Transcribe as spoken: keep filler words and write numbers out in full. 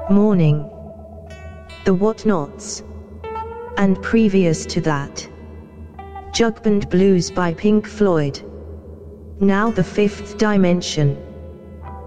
Morning, The Whatnots, and previous to that, Jugband Blues by Pink Floyd. Now the Fifth Dimension.